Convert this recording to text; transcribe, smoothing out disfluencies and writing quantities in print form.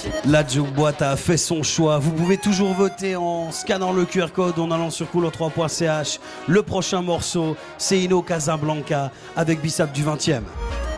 La Jukeboîte a fait son choix. Vous pouvez toujours voter en scannant le QR code, en allant sur couleur3.ch. Le prochain morceau, c'est Ino Casablanca avec Bissap du 20e.